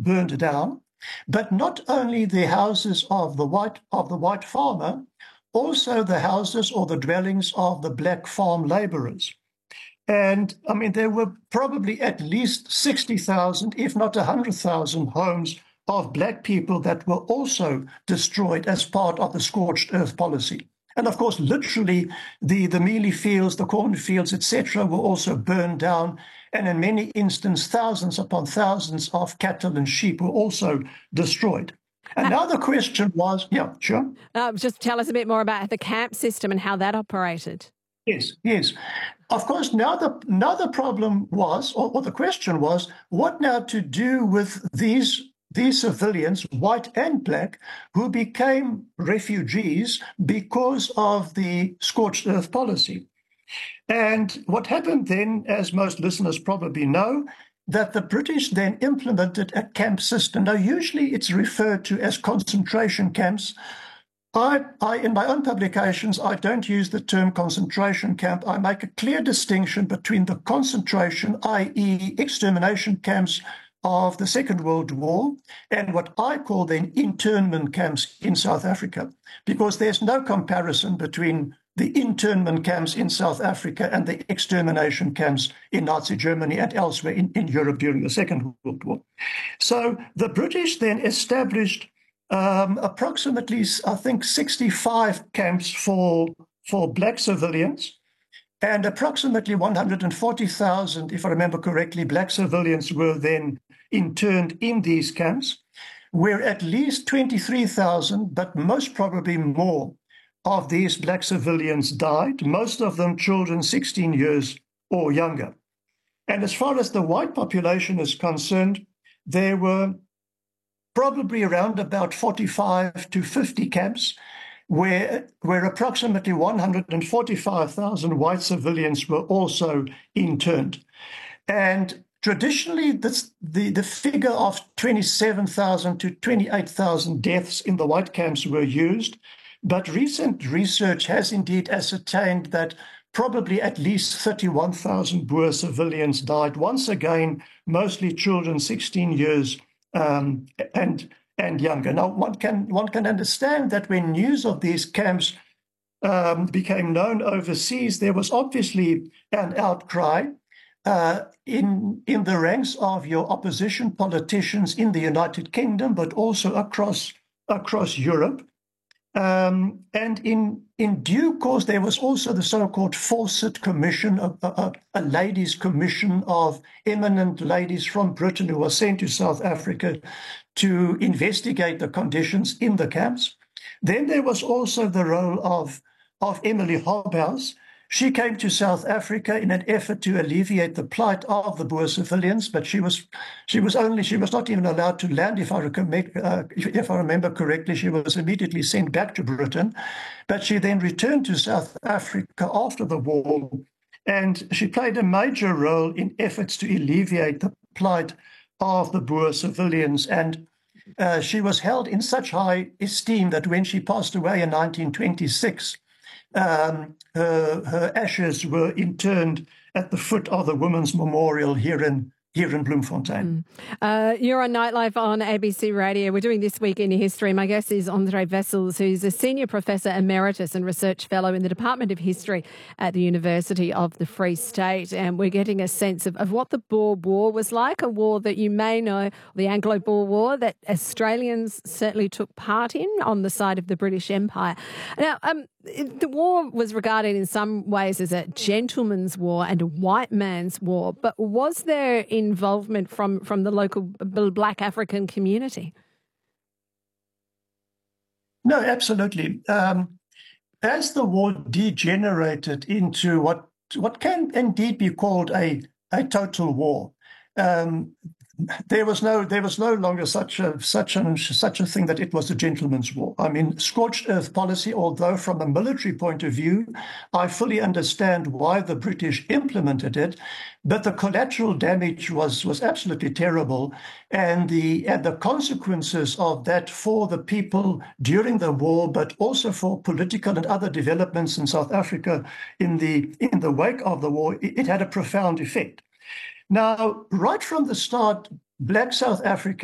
burned down, but not only the houses of the white farmer, also the houses or the dwellings of the black farm laborers. And I mean, there were probably at least 60,000, if not 100,000 homes of black people that were also destroyed as part of the scorched earth policy. And of course, literally, the mealie fields, the cornfields, etc., were also burned down. And in many instances, thousands upon thousands of cattle and sheep were also destroyed. And now the question was, yeah, sure. Just tell us a bit more about the camp system and how that operated. Yes. Of course, now the problem was, or the question was, what now to do with these civilians, white and black, who became refugees because of the scorched earth policy. And what happened then, as most listeners probably know, that the British then implemented a camp system. Now, usually it's referred to as concentration camps. I, in my own publications, I don't use the term concentration camp. I make a clear distinction between the concentration, i.e. extermination camps of the Second World War, and what I call then internment camps in South Africa, because there's no comparison between the internment camps in South Africa and the extermination camps in Nazi Germany and elsewhere in Europe during the Second World War. So the British then established approximately, I think, 65 camps for black civilians, and approximately 140,000, if I remember correctly, black civilians were then interned in these camps, where at least 23,000, but most probably more, of these black civilians died, most of them children 16 years or younger. And as far as the white population is concerned, there were probably around about 45 to 50 camps where approximately 145,000 white civilians were also interned. And traditionally, the figure of 27,000 to 28,000 deaths in the white camps were used, but recent research has indeed ascertained that probably at least 31,000 Boer civilians died, once again, mostly children 16 years and younger. Now, one can understand that when news of these camps became known overseas, there was obviously an outcry in the ranks of your opposition politicians in the United Kingdom, but also across Europe. And in due course, there was also the so-called Fawcett Commission, a ladies' commission of eminent ladies from Britain who were sent to South Africa to investigate the conditions in the camps. Then there was also the role of Emily Hobhouse. She came to South Africa in an effort to alleviate the plight of the Boer civilians, but she was not even allowed to land. If I remember correctly, she was immediately sent back to Britain. But she then returned to South Africa after the war, and she played a major role in efforts to alleviate the plight of the Boer civilians. And she was held in such high esteem that when she passed away in 1926, her ashes were interned at the foot of the Women's Memorial here in Bloemfontein. You're on Nightlife on ABC Radio. We're doing This Week in History. My guest is Andre Wessels, who's a Senior Professor Emeritus and Research Fellow in the Department of History at the University of the Free State. And we're getting a sense of what the Boer War was like, a war that you may know, the Anglo-Boer War, that Australians certainly took part in on the side of the British Empire. Now, the war was regarded in some ways as a gentleman's war and a white man's war, but was there involvement from the local black African community? No, absolutely. As the war degenerated into what can indeed be called a total war, there was no longer such a thing that it was a gentleman's war. I mean, scorched earth policy, although from a military point of view, I fully understand why the British implemented it, but the collateral damage was absolutely terrible, and the consequences of that for the people during the war, but also for political and other developments in South Africa in the wake of the war, it had a profound effect. Now, right from the start, black South Africa